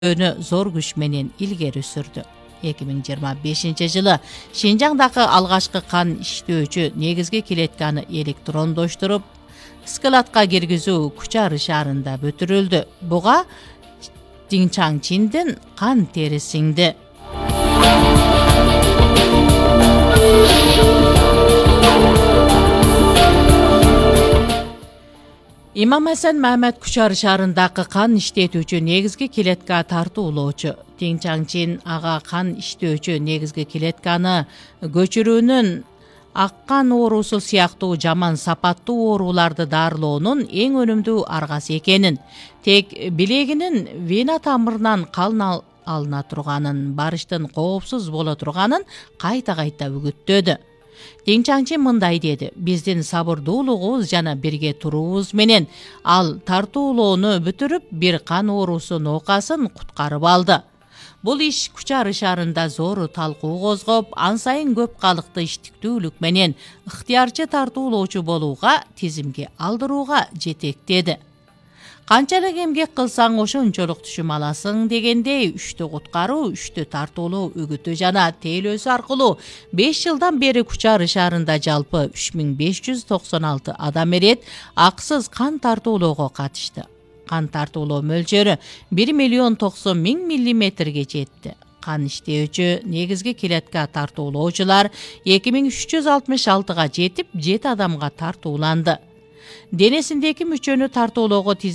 зор күч менен илгери сүрдү. 2025-жылы Шинжаңдагы алгачкы кан иштөөчү негизги клетканы электрондоштуруп, складка киргизүү Кучар шаарында бүтүрүлдү. Буга Динчаңчиндин кан тери сиңди. Имам Хасан Мамед Кучар шаарындагы кан иштетүүчү негизги клетка тартуулоочу. Динчаңчин ага кан иштөөчү негизги клетканы көчүрүүнүн аккан оорусу сыяктуу жаман сапаттуу ооруларды дарылоонун эң өнүмдүү аргасы экенин, тек билегинин вена тамырынан кан алына турганын, барыштын коопсуз боло турганын кайта-кайта үгүттөдү. Динчаңчин мындай деди: биздин сабырдуулугубуз жана бирге туруубуз менен ал тартуулоону бүтүрүп, бир кан оорусу ноокасын куткарып алды. Бул иш Кучар шаарында зор талкуу козгоп, ан сайын көп калыкты иштиктүүлүк менен ыктыярчы тартуулоочу болууга, тизимге алдырууга жетектеди. Канчалык эмгек кылсаң ошончолук түшүм аласың дегендей, 3 куткаруу, 3 тартуулоо үгүтү жана тейлөөсү аркылуу 5 жылдан бери Кучар шаарында жалпы 3596 адам эрет акысыз кан тартуулоого катышты. Кан тартуулоо мөлчөрү 1,90 миң миллиметрге жетти. Кан иштөөчү негизги клетка тартуулоочулар 2366 жетип, 7 адамга тартууланды. Денесиндеги мүчөнү тартуулоого